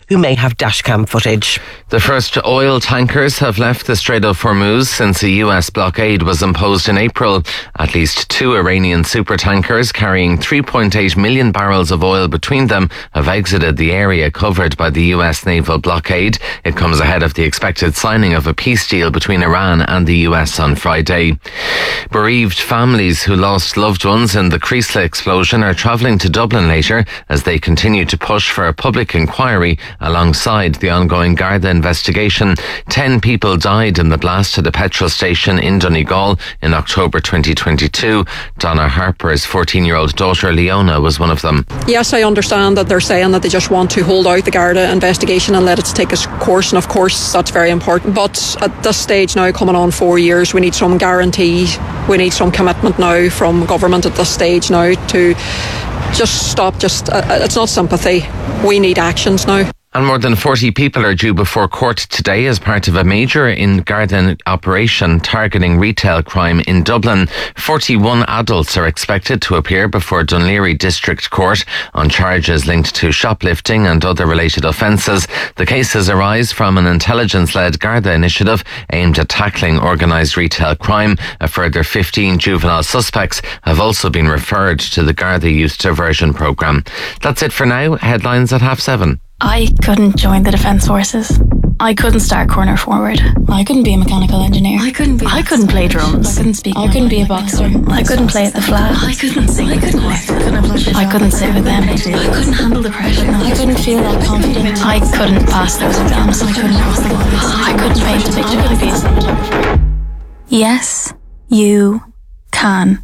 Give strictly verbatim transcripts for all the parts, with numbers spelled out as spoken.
who may have dashcam footage. The first oil tankers have left the Strait of Hormuz since a U S blockade was imposed in April. At least two Iranian supertankers carrying three point eight million barrels of oil between them have exited the area covered by the U S naval blockade. It comes ahead of the expected signing of a peace deal between Iran and the U S on Friday. Bereaved families who lost loved ones in the Creasla explosion are travelling to Dublin later as they continue to push for a public inquiry alongside the ongoing Garda investigation. Ten people died in the blast at a petrol station in Donegal in October twenty twenty-two. Donna Harper's fourteen-year-old daughter Leona was one of them. Yes, I understand that they're saying that they just want to hold out the Garda investigation and let it take its course, and of course that's very important. But at this stage now, coming on four years, we need some guarantee, we need some commitment now from government at this stage now to just stop, just, uh, it's not sympathy, we need actions now. And more than forty people are due before court today as part of a major in Garda operation targeting retail crime in Dublin. forty-one adults are expected to appear before Dún Laoghaire District Court on charges linked to shoplifting and other related offences. The cases arise from an intelligence-led Garda initiative aimed at tackling organised retail crime. A further fifteen juvenile suspects have also been referred to the Garda Youth Diversion Programme. That's it for now. Headlines at half seven. I couldn't join the Defence Forces. I couldn't start corner forward. I couldn't be a mechanical engineer. I couldn't be. I couldn't play drums. I couldn't speak. I couldn't be a boxer. I couldn't play at the flag. I couldn't sing. I couldn't lift. I couldn't sit with them. I couldn't handle the pressure. I couldn't feel that confident. I couldn't pass those exams. I couldn't cross the line. I couldn't paint a picture. I couldn't be a cinematographer. Yes, you can.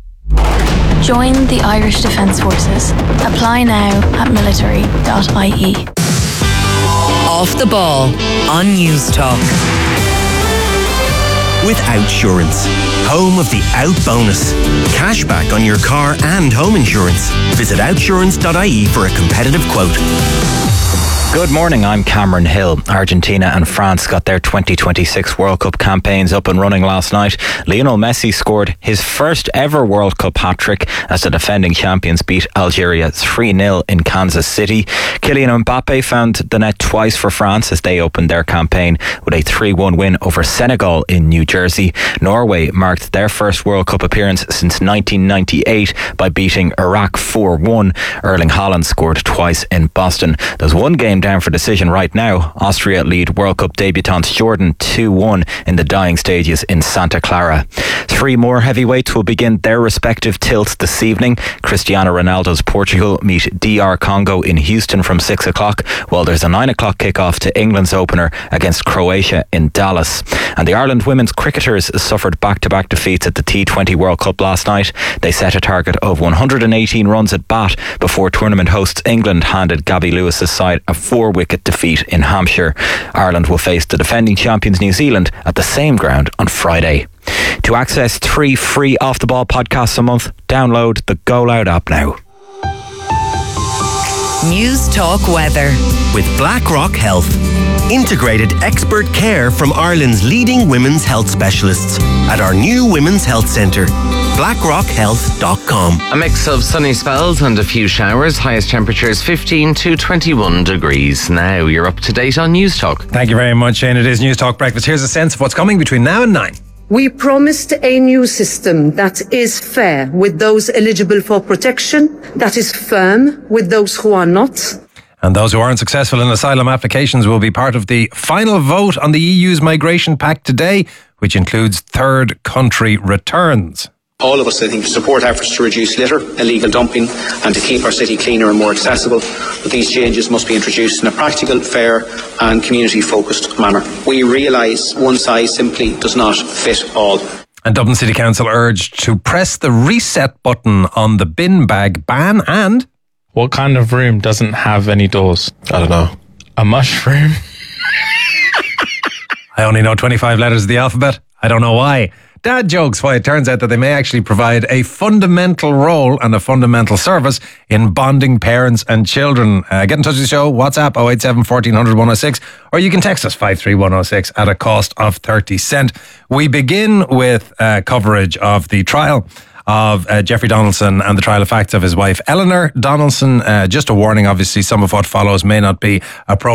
Join the Irish Defence Forces. Apply now at military dot I E. Off the Ball on News Talk. With Outsurance, home of the Out Bonus. Cashback on your car and home insurance. Visit outsurance dot I E for a competitive quote. Good morning, I'm Cameron Hill. Argentina and France got their twenty twenty-six World Cup campaigns up and running last night. Lionel Messi scored his first ever World Cup hat-trick as the defending champions beat Algeria three nil in Kansas City. Kylian Mbappe found the net twice for France as they opened their campaign with a three one win over Senegal in New Jersey. Norway marked their first World Cup appearance since nineteen ninety-eight by beating Iraq four one. Erling Haaland scored twice in Boston. There's one game down for decision right now. Austria lead World Cup debutants Jordan two one in the dying stages in Santa Clara. Three more heavyweights will begin their respective tilts this evening. Cristiano Ronaldo's Portugal meet D R Congo in Houston from six o'clock, while there's a nine o'clock kickoff to England's opener against Croatia in Dallas. And the Ireland women's cricketers suffered back-to-back defeats at the T twenty World Cup last night. They set a target of one hundred eighteen runs at bat before tournament hosts England handed Gabby Lewis's side a four-wicket defeat in Hampshire. Ireland will face the defending champions New Zealand at the same ground on Friday. To access three free Off the Ball podcasts a month, download the Go Loud app now. News Talk Weather with BlackRock Health. Integrated expert care from Ireland's leading women's health specialists at our new Women's Health Centre. blackrock health dot com. A mix of sunny spells and a few showers. Highest temperatures fifteen to twenty-one degrees. Now you're up to date on News Talk. Thank you very much, Shane. It is News Talk Breakfast. Here's a sense of what's coming between now and nine. We promised a new system that is fair with those eligible for protection, that is firm with those who are not. And those who aren't successful in asylum applications will be part of the final vote on the E U's migration pact today, which includes third country returns. All of us, I think, support efforts to reduce litter, illegal dumping and to keep our city cleaner and more accessible. But these changes must be introduced in a practical, fair and community-focused manner. We realise one size simply does not fit all. And Dublin City Council urged to press the reset button on the bin bag ban. And what kind of room doesn't have any doors? I don't know. A mushroom? I only know twenty-five letters of the alphabet. I don't know why. Dad jokes why it turns out that they may actually provide a fundamental role and a fundamental service in bonding parents and children. Uh, get in touch with the show. WhatsApp oh eight seven, fourteen hundred, one oh six, or you can text us five three one oh six at a cost of thirty cent. We begin with uh, coverage of the trial of uh, Jeffrey Donaldson and the trial of facts of his wife Eleanor Donaldson. Uh, just a warning, obviously, some of what follows may not be appropriate.